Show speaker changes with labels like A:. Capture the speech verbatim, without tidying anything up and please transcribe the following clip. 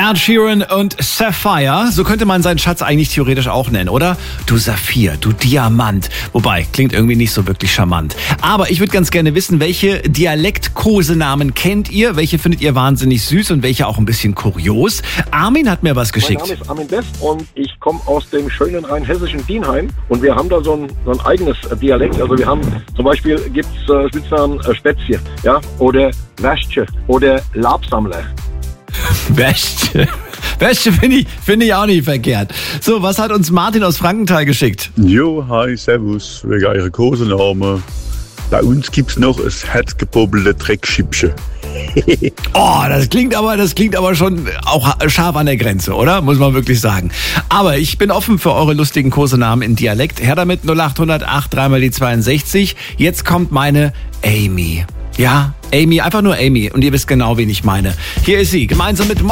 A: Ed Sheeran und Sapphire, so könnte man seinen Schatz eigentlich theoretisch auch nennen, oder? Du Saphir, du Diamant. Wobei, klingt irgendwie nicht so wirklich charmant. Aber ich würde ganz gerne wissen, welche Dialektkosenamen kennt ihr? Welche findet ihr wahnsinnig süß und welche auch ein bisschen kurios? Armin hat mir was geschickt.
B: Mein Name ist Armin West und ich komme aus dem schönen rheinhessischen Dienheim. Und wir haben da so ein, so ein eigenes Dialekt. Also wir haben zum Beispiel gibt's äh, Spitznamen äh, Spätzle, ja, oder Wäschtche oder Labsammler.
A: Wäsche. Wäsche finde ich, find ich auch nicht verkehrt. So, was hat uns Martin aus Frankenthal geschickt?
C: Jo, hi, servus, wegen eurer Kosenamen. Bei uns gibt's noch das herzgepoppelte Dreckschippchen.
A: Oh, das klingt aber, das klingt aber schon auch scharf an der Grenze, oder? Muss man wirklich sagen. Aber ich bin offen für eure lustigen Kosenamen in Dialekt. Her damit null acht null null acht drei mal die zweiundsechzig. Jetzt kommt meine Amy. Ja, Amy, einfach nur Amy. Und ihr wisst genau, wen ich meine. Hier ist sie, gemeinsam mit